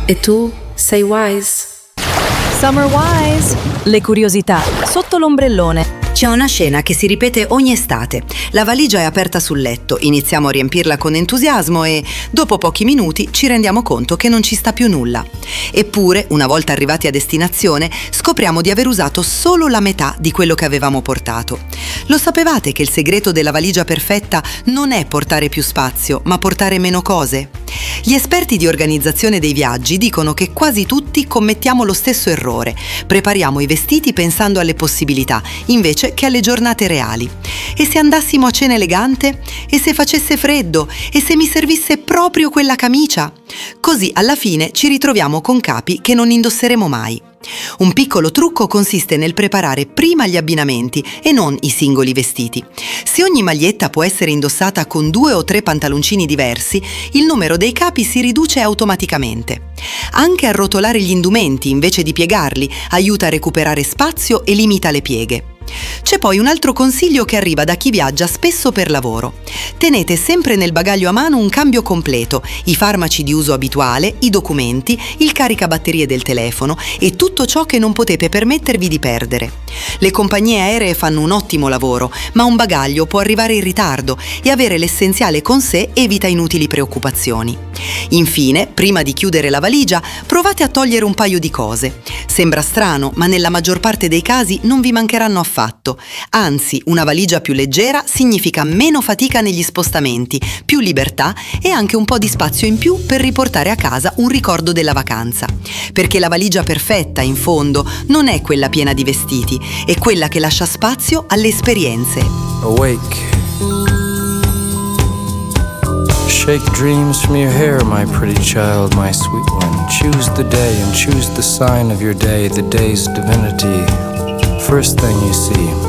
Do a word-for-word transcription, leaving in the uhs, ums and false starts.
E tu sei wise? Summer Wise, le curiosità sotto l'ombrellone. C'è una scena che si ripete ogni estate. La valigia è aperta sul letto, iniziamo a riempirla con entusiasmo e, dopo pochi minuti, ci rendiamo conto che non ci sta più nulla. Eppure, una volta arrivati a destinazione, scopriamo di aver usato solo la metà di quello che avevamo portato. Lo sapevate che il segreto della valigia perfetta non è portare più spazio, ma portare meno cose? Gli esperti di organizzazione dei viaggi dicono che quasi tutti commettiamo lo stesso errore. Prepariamo i vestiti pensando alle possibilità, invece che alle giornate reali. E se andassimo a cena elegante? E se facesse freddo? E se mi servisse proprio quella camicia? Così alla fine ci ritroviamo con capi che non indosseremo mai. Un piccolo trucco consiste nel preparare prima gli abbinamenti e non i singoli vestiti. Se ogni maglietta può essere indossata con due o tre pantaloncini diversi, il numero dei capi si riduce automaticamente. Anche arrotolare gli indumenti invece di piegarli aiuta a recuperare spazio e limita le pieghe. C'è poi un altro consiglio che arriva da chi viaggia spesso per lavoro. Tenete sempre nel bagaglio a mano un cambio completo, i farmaci di uso abituale, i documenti, il caricabatterie del telefono e tutto ciò che non potete permettervi di perdere. Le compagnie aeree fanno un ottimo lavoro, ma un bagaglio può arrivare in ritardo e avere l'essenziale con sé evita inutili preoccupazioni. Infine, prima di chiudere la valigia, provate a togliere un paio di cose. Sembra strano, ma nella maggior parte dei casi non vi mancheranno affatto. Anzi, una valigia più leggera significa meno fatica negli spostamenti, più libertà e anche un po' di spazio in più per riportare a casa un ricordo della vacanza. Perché la valigia perfetta, in fondo, non è quella piena di vestiti, è quella che lascia spazio alle esperienze. Awake. Shake dreams from your hair, my pretty child, my sweet one. Choose the day and choose the sign of your day, the day's divinity. First thing you see.